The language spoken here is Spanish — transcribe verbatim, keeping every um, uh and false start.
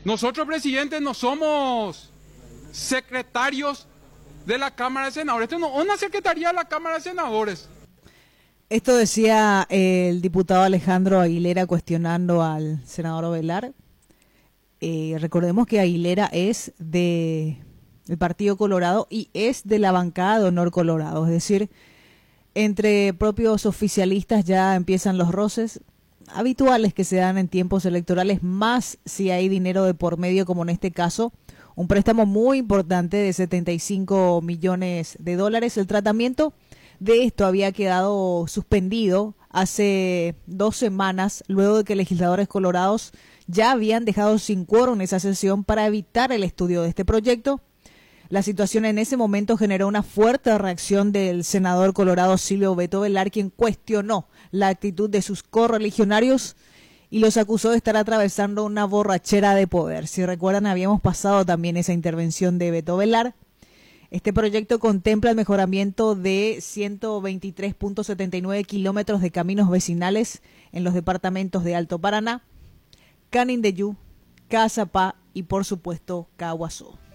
Nosotros, presidente, no somos secretarios de la Cámara de Senadores. Esto no es una secretaría de la Cámara de Senadores. Esto decía el diputado Alejandro Aguilera cuestionando al senador Ovelar. Eh, recordemos que Aguilera es de el Partido Colorado y es de la bancada de Honor Colorado. Es decir, entre propios oficialistas ya empiezan los roces habituales que se dan en tiempos electorales, más si hay dinero de por medio, como en este caso, un préstamo muy importante de setenta y cinco millones de dólares. El tratamiento de esto había quedado suspendido hace dos semanas, luego de que legisladores colorados ya habían dejado sin quórum esa sesión para evitar el estudio de este proyecto. La situación en ese momento generó una fuerte reacción del senador colorado Silvio Beto Ovelar, quien cuestionó la actitud de sus correligionarios y los acusó de estar atravesando una borrachera de poder. Si recuerdan, habíamos pasado también esa intervención de Beto Ovelar. Este proyecto contempla el mejoramiento de ciento veintitrés punto setenta y nueve kilómetros de caminos vecinales en los departamentos de Alto Paraná, Canindeyú, Cazapá y, por supuesto, Caguazó.